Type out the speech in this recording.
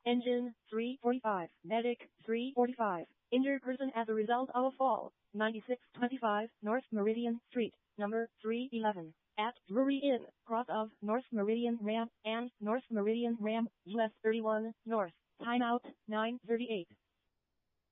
Engine 345. Medic 345. Injured person as a result of a fall. 9625 North Meridian Street, number 311. At Drury Inn, cross of North Meridian Ramp and North Meridian Ramp, US 31 North. Timeout 9:38.